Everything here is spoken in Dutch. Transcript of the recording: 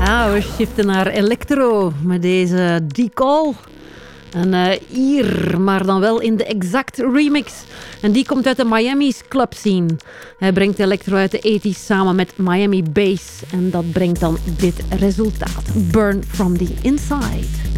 Ja, we shiften naar electro met deze Decall. Een Ier, maar dan wel in de Exact remix. En die komt uit de Miami's club scene. Hij brengt electro uit de 80s samen met Miami Bass. En dat brengt dan dit resultaat. Burn from the Inside.